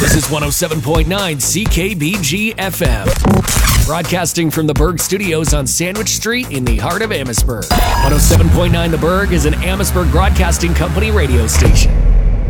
This is 107.9 CKBG FM. Broadcasting from the Berg Studios on Sandwich Street in the heart of Amherstburg. 107.9 The Berg is an Amherstburg Broadcasting Company radio station.